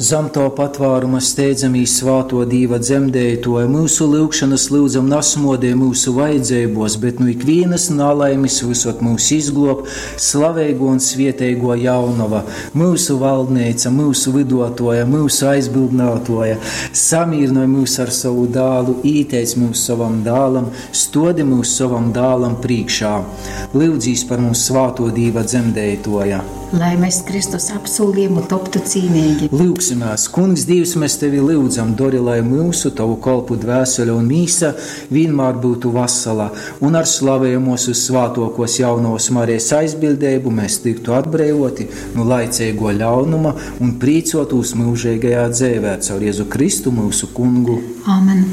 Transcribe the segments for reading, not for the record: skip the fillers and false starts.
Zam to patvāruma steidzamīs svāto Dīva dzemdētoja, mūsu lūgšanas lūdzam nasmodē mūsu vajadzībos, bet nu ikvienas nalaimis visot mūs izglob, slaveigo un svieteigo jaunava, mūsu valdneica, mūsu vidotoja, mūsu aizbildnātoja, samīrnoj mūs ar savu dālu, īteic mūs savam dālam, stodi mūs savam dālam prīkšā. Lūdzīs par mums svāto Dīva dzemdētoja. Lai mēs Kristus apsolījumu toptu cīnīgi. Lūksimies, Kungs, Dievs, mēs tevi lūdzam, dori, lai mūsu tavu kalpu dvēsele un mīsa vienmēr būtu vasala, un ar slavējumos uz svātokos jaunos Marijas aizbildēbu mēs tiktu atbrīvoti no laicīgo ļaunuma un prīcotos mūžīgajā dzīvē caur Jēzu Kristu mūsu Kungu. Amen.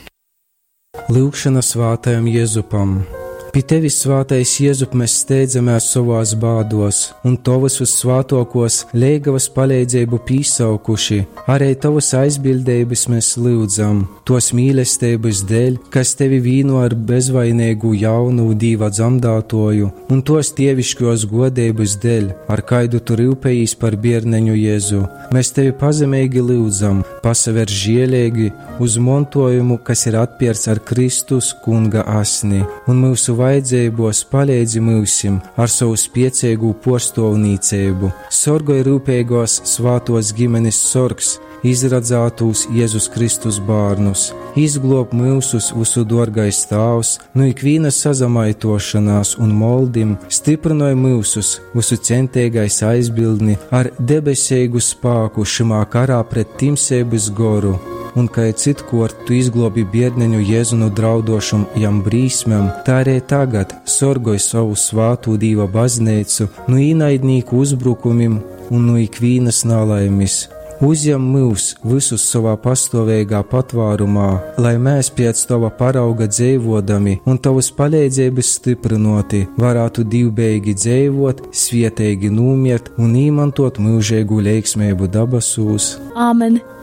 Lūkšana svātajam Jēzupam. Pie tevis, svātais Jēzup, mēs steidzamies savās bādos, un tavus uz svātokos leigavas palīdzību pīsaukuši. Arī tavus aizbildības mēs lūdzam, tos mīlestības dēļ, kas tevi vīno ar bezvainīgu jaunu Dīva dzemdētoju, un tos tieviškos godības dēļ, ar kaidu tu rūpējies par bērneņu Jēzu. Mēs tevi pazemīgi lūdzam, pasaver žielīgi uz montojumu, kas ir atpierts ar Kristus Kunga asni, un mūsu vajadzībos palīdzi mūsim ar savu spiecīgu porstovnīcību. Sorgoj rūpīgos svātos ģimenes sorgs, izradzātūs Jēzus Kristus bārnus. Izglob mūsus visu dorgais Tēvs no ikvienas sazamaitošanās un moldim, stiprinoj mūsus visu centīgais aizbildni ar debesīgu spāku šimā karā pret timsības goru. Un kā citkort tu izglobi bērneņu Jēzu no draudošam jam brīsmēm, tā arī tagad sorgoj savu svātu Dīva baznīcu no īnaidnīku uzbrukumiem un no ikvienas nalaimis. Uzņem mūs visus savā pastāvīgā patvārumā, lai mēs pēc tava parauga dzīvodami un tavas palīdzības stiprinoti varētu divbēgi dzīvot, svietīgi numirt un īmantot mūžīgu leiksmību dabasūs. Āmen!